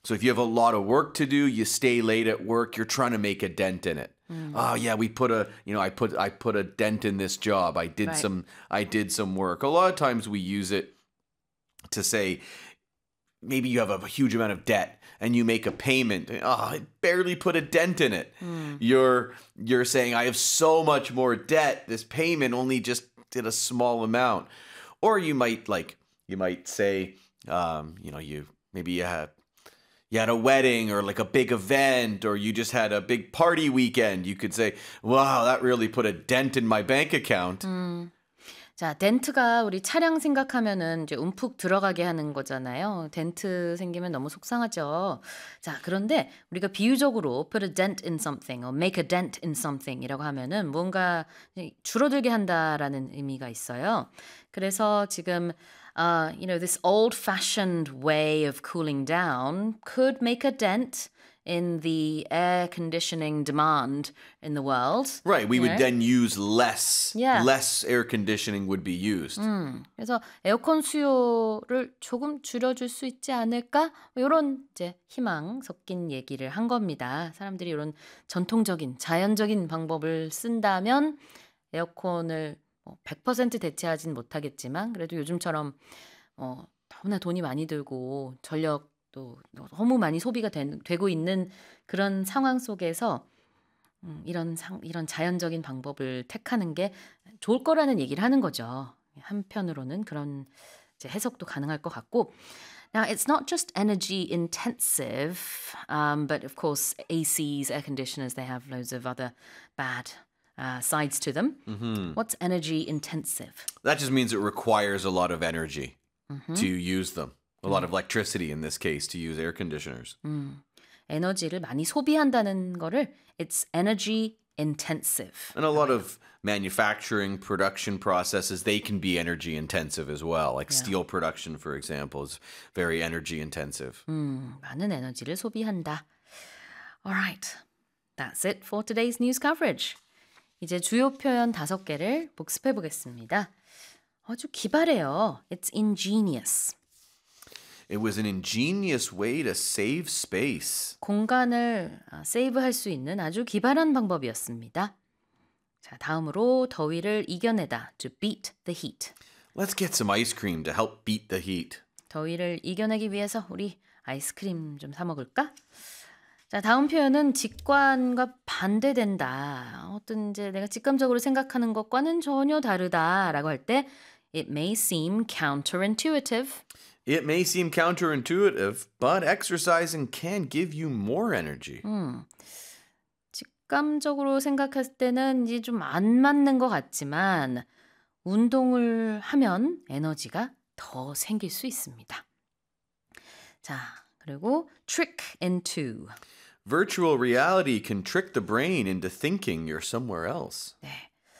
So if you have a lot of work to do, you stay late at work, you're trying to make a dent in it. Oh yeah, we put a, I put a dent in this job. I did some work. A lot of times we use it to say maybe you have a huge amount of debt and you make a payment. Oh, I barely put a dent in it. You're saying I have so much more debt. This payment only just did a small amount. Or you might say, you had a wedding or like a big event, or you just had a big party weekend. You could say, wow, that really put a dent in my bank account. 자, 덴트가 우리 차량 생각하면은 이제 움푹 들어가게 하는 거잖아요. 덴트 생기면 너무 속상하죠. 자, 그런데 우리가 비유적으로 put a dent in something or make a dent in something이라고 하면은 뭔가 줄어들게 한다라는 의미가 있어요. 그래서 지금 this old-fashioned way of cooling down could make a dent in the air conditioning demand in the world. Right, we would then use less. Yeah. Less air conditioning would be used. 그래서 에어컨 수요를 조금 줄여줄 수 있지 않을까? 이런 이제 희망 섞인 얘기를 한 겁니다. 사람들이 이런 전통적인, 자연적인 방법을 쓴다면 에어컨을 100% 대체하진 못하겠지만 그래도 요즘처럼 너무나 돈이 많이 들고 전력도 너무 많이 소비가 되고 있는 그런 상황 속에서 이런 자연적인 방법을 택하는 게 좋을 거라는 얘기를 하는 거죠. 한편으로는 그런 이제 해석도 가능할 것 같고 Now, it's not just energy intensive, but of course ACs, air conditioners, they have loads of other bad sides to them. What's energy intensive? That just means it requires a lot of energy to use them. A lot of electricity in this case to use air conditioners. 에너지를 많이 소비한다는 거를 it's energy intensive. And a lot of manufacturing production processes, they can be energy intensive as well. Like steel production, for example, is very energy intensive. 많은 에너지를 소비한다. All right. That's it for today's news coverage. 이제 주요 표현 5개를 복습해 보겠습니다. 아주 기발해요. It's ingenious. It was an ingenious way to save space. 공간을 세이브할 수 있는 아주 기발한 방법이었습니다. 자, 다음으로 더위를 이겨내다. To beat the heat. Let's get some ice cream to help beat the heat. 더위를 이겨내기 위해서 우리 아이스크림 좀 사 먹을까? 자, 다음 표현은 직관과 반대된다. 어떤 이제 내가 직감적으로 생각하는 것과는 전혀 다르다라고 할 때 it may seem counterintuitive. It may seem counterintuitive, but exercising can give you more energy. 직감적으로 생각했을 때는 이제 좀 안 맞는 것 같지만 운동을 하면 에너지가 더 생길 수 있습니다. 자, 그리고 trick into. Virtual reality can trick the brain into thinking you're somewhere else. 네.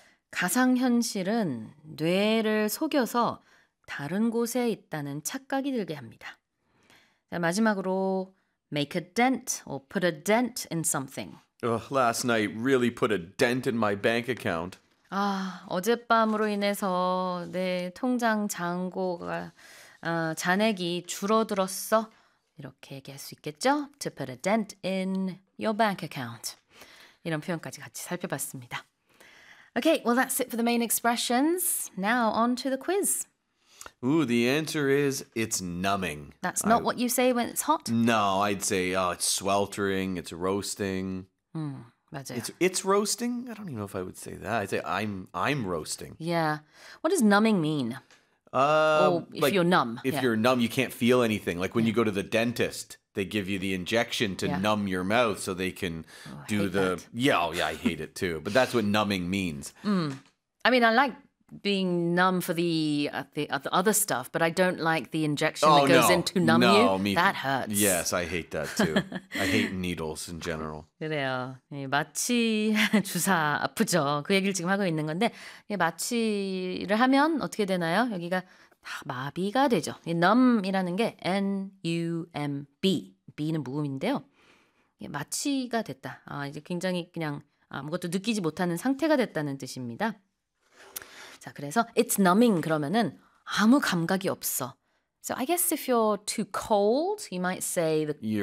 가상현실은 뇌를 속여서 다른 곳에 있다는 착각이 들게 합니다. 자, 마지막으로 make a dent or put a dent in something. Last night really put a dent in my bank account. 어젯밤으로 인해서 내 통장 잔고가 잔액이 줄어들었어. 이렇게 얘기할 수 있겠죠? To put a dent in your bank account. 이런 표현까지 같이 살펴봤습니다. Okay, well that's it for the main expressions. Now on to the quiz. Ooh, the answer is it's numbing. That's not what you say when it's hot? No, I'd say it's sweltering, it's roasting. 맞아요. It's roasting? I don't even know if I would say that. I'd say I'm roasting. Yeah. What does numbing mean? If you're numb. If you're numb, you can't feel anything. Like when you go to the dentist, they give you the injection to numb your mouth so they can do the... That. Yeah, I hate it too. But that's what numbing means. I mean, I like being numb for the other stuff, but I don't like the injection that goes in to numb you. That hurts. Yes, I hate that too. I hate needles in general. 그래요. 마취 주사 아프죠. 그 얘기를 지금 하고 있는 건데 마취를 하면 어떻게 되나요? 여기가 다 마비가 되죠. 이 numb이라는 게 N-U-M-B. B는 무음인데요. 마취가 됐다. 이제 굉장히 그냥 아무것도 느끼지 못하는 상태가 됐다는 뜻입니다. 자, 그래서 it's numbing 그러면은 아무 감각이 없어. So I guess if you're too cold, you might say